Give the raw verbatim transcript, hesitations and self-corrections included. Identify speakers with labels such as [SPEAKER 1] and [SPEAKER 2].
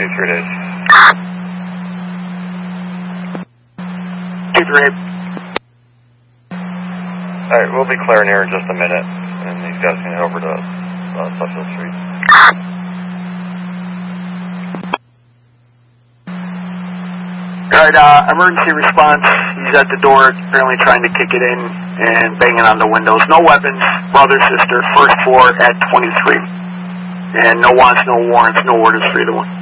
[SPEAKER 1] Two, three days.
[SPEAKER 2] Two, three, eight.
[SPEAKER 1] Alright, we'll be clearing here in just a minute, and these guys can head over to uh, Suffield Street.
[SPEAKER 2] Alright, uh, emergency response. He's at the door, apparently trying to kick it in and banging on the windows. No weapons, brother, sister, first floor at twenty-three. And no wants, no warrants, no orders for either one.